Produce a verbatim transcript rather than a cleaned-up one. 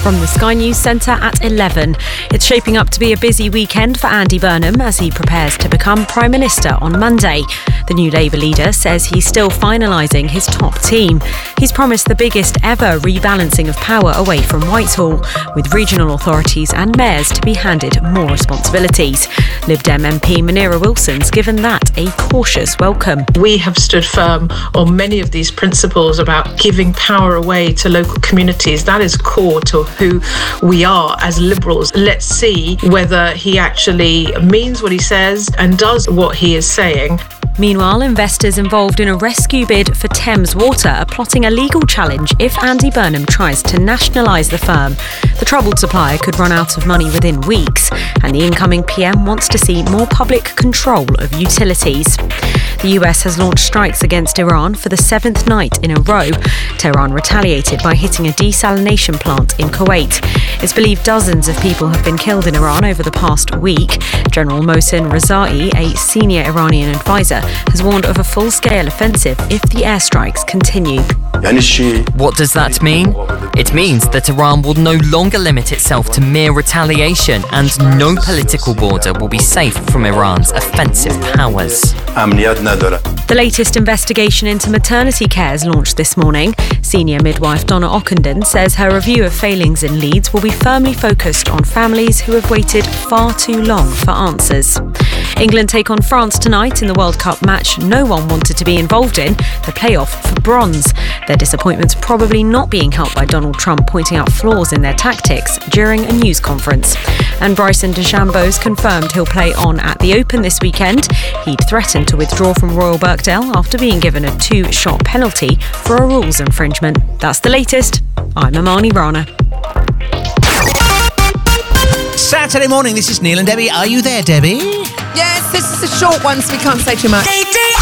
from the Sky News Centre at eleven. It's shaping up to be a busy weekend for Andy Burnham as he prepares to become Prime Minister on Monday. The new Labour leader says he's still finalising his top team. He's promised the biggest ever rebalancing of power away from Whitehall, with regional authorities and mayors to be handed more responsibilities. Lib Dem M P Munira Wilson's given that a cautious welcome. We have stood firm on many of these principles about giving power away to local communities. That is core to who we are as Liberals. Let's see whether he actually means what he says and does what he is saying. Meanwhile, investors involved in a rescue bid for Thames Water are plotting a legal challenge if Andy Burnham tries to nationalise the firm. The troubled supplier could run out of money within weeks, and the incoming P M wants to see more public control of utilities. The U S has launched strikes against Iran for the seventh night in a row. Tehran retaliated by hitting a desalination plant in Kuwait. It's believed dozens of people have been killed in Iran over the past week. General Mohsen Rezaei, a senior Iranian advisor, has warned of a full-scale offensive if the airstrikes continue. What does that mean? It means that Iran will no longer limit itself to mere retaliation, and no political border will be safe from Iran's offensive powers. The latest investigation into maternity care is launched this morning. Senior midwife Donna Ockenden says her review of failings in Leeds will be firmly focused on families who have waited far too long for answers. England take on France tonight in the World Cup match no one wanted to be involved in, the playoff for bronze. Their disappointment's probably not being helped by Donald Trump pointing out flaws in their tactics during a news conference. And Bryson DeChambeau's confirmed he'll play on at the Open this weekend. He'd threatened to withdraw from Royal Birkdale after being given a two-shot penalty for a rules infringement. That's the latest. I'm Amani Rana. Saturday morning, this is Neil and Debbie. Are you there, Debbie? Yes, this is a short one, so we can't say too much.